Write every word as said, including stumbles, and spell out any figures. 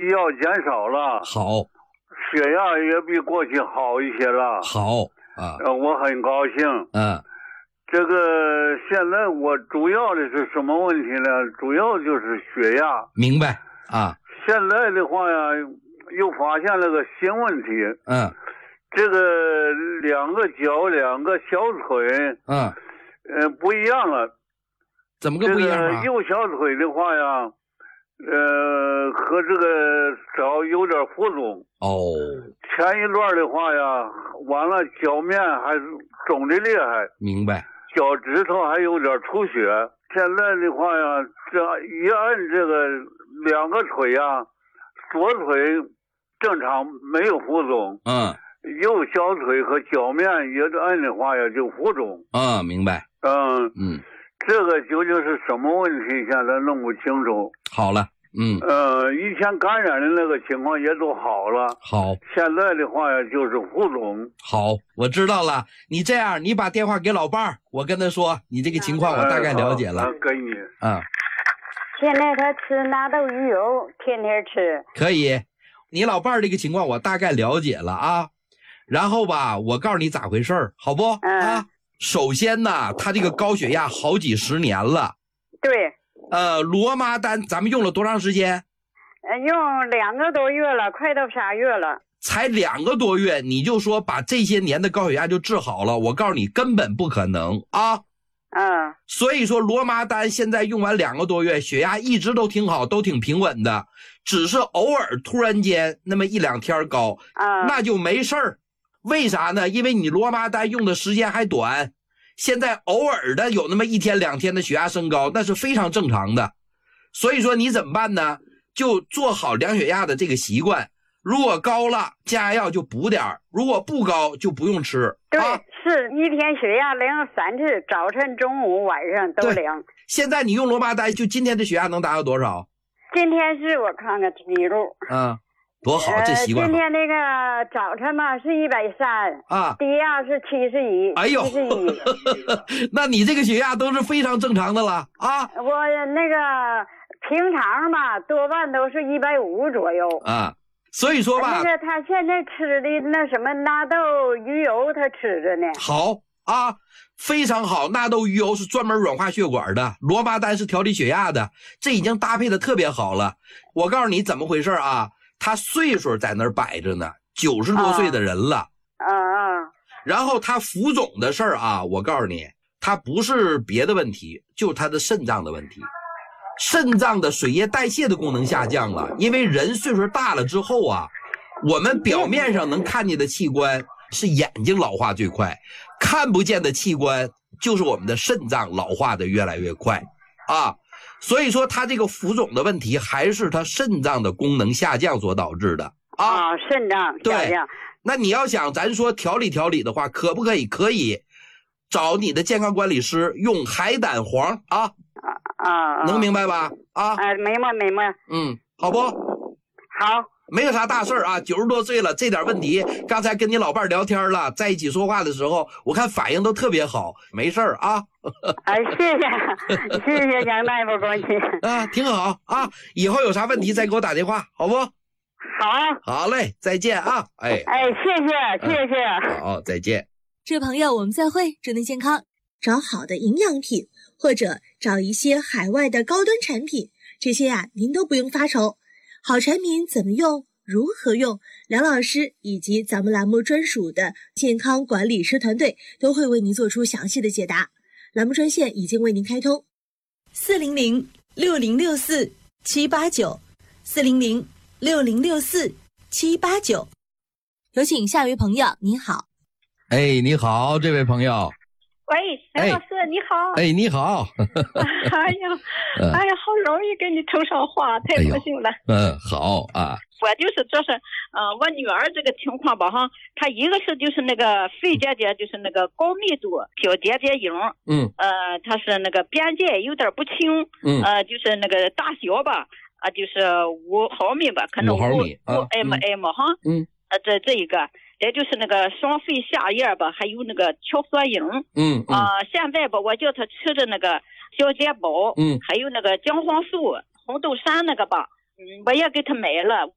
药减少了， 好， 血压也比过去好一些了， 好啊， 呃，我很高兴。 嗯， 这个现在我主要的是什么问题呢？主要就是血压。 明白啊。 现在的话呀，又发现了个新问题。 嗯， 这个两个脚、两个小腿， 嗯， 呃，不一样了。 怎么个不一样啊？ 这个右小腿的话呀，呃，和这个脚有点浮肿。 哦， 前一段的话呀，完了脚面还是肿的厉害， 明白。 脚趾头还有点出血。现在的话呀，这一按这个两个腿呀，左腿正常没有浮肿， 嗯， 右小腿和脚面一按的话呀就浮肿。 嗯，明白。 嗯嗯， 这个究竟是什么问题？现在弄不清楚。 好了。嗯， 呃，以前感染的那个情况也都好了， 好， 现在的话呀就是浮肿。 好，我知道了。你这样，你把电话给老伴儿，我跟他说你这个情况，我大概了解了。 呃、给你。 嗯。 现在他吃纳豆鱼油，天天吃。 可以，你老伴儿这个情况我大概了解了啊。然后吧，我告诉你咋回事儿，好不？ 嗯、 啊，首先呢，他这个高血压好几十年了。 对。 呃，罗妈丹咱们用了多长时间？ 呃，用两个多月了，快到仨月了。 才两个多月，你就说把这些年的高血压就治好了？我告诉你，根本不可能啊！ 嗯。 所以说，罗妈丹现在用完两个多月，血压一直都挺好，都挺平稳的，只是偶尔突然间那么一两天高， 嗯， 那就没事儿。为啥呢？因为你罗妈丹用的时间还短。现在偶尔的有那么一天两天的血压升高，那是非常正常的。所以说你怎么办呢？就做好量血压的这个习惯。如果高了，降压药就补点儿；如果不高，就不用吃。 对， 啊、 是一天血压量三次，早晨、中午、晚上都量。 现在你用罗妈丹，就今天的血压能达到多少？ 今天是我看看记录。 嗯。多好，这习惯好。 呃、今天那个早晨嘛是一百三啊， 低压是七十一。 哎呦， 七十一。 那你这个血压都是非常正常的了啊。 我那个平常嘛多半都是一百五左右啊，所以说吧， 那个他现在吃的那什么纳豆鱼油，他吃着呢。 好啊，非常好。纳豆鱼油是专门软化血管的，罗妈丹是调理血压的，这已经搭配的特别好了。我告诉你怎么回事啊。他岁数在那儿摆着呢，九十多岁的人了。 啊啊！ 然后他浮肿的事儿啊，我告诉你，他不是别的问题，就是他的肾脏的问题。肾脏的水液代谢的功能下降了，因为人岁数大了之后啊，我们表面上能看见的器官是眼睛老化最快，看不见的器官就是我们的肾脏老化的越来越快啊。所以说他这个浮肿的问题还是他肾脏的功能下降所导致的啊。 啊，肾脏下降。 对，那你要想咱说调理调理的话，可不可以？可以，找你的健康管理师用海胆黄啊。 啊啊， 能明白吧？啊， 哎，明白明白。 嗯，好不？ 好。 没有啥大事啊，九十多岁了，这点问题，刚才跟你老伴聊天了，在一起说话的时候，我看反应都特别好，没事啊。 哎，谢谢，谢谢杨大夫关心啊，挺好啊，以后有啥问题再给我打电话，好不？ 好， 好嘞，再见啊，哎哎，谢谢谢谢、 嗯，好，再见。 这位朋友，我们再会，祝您健康。 找好的营养品，或者找一些海外的高端产品，这些啊，您都不用发愁。好产品怎么用？如何用？梁老师以及咱们栏目专属的健康管理师团队都会为您做出详细的解答。栏目专线已经为您开通， 四零零六零六四七八九，四零零六零六四七八九。有请下一位朋友，你好。 哎，你好，这位朋友。 喂，梁老师、哎、你好。 哎，你好。 哎呀，嗯、哎呀，好容易跟你通上话，太高兴了。 哎、嗯，好啊。 我就是这是，呃，我女儿这个情况吧哈，她一个是就是那个肺结节，就是那个高密度小结节痈， 嗯， 呃，她是那个边界有点不清， 嗯， 呃，就是那个大小吧，啊，就是五毫米吧，可能五毫米， 五 mm 哈， 嗯， 呃，这这一个。也就是那个双肺下叶吧，还有那个鞘索引， 嗯啊、呃，现在吧，我叫他吃的那个小解宝， 嗯， 还有那个姜黄素、红豆杉那个吧，嗯，我也给他买了。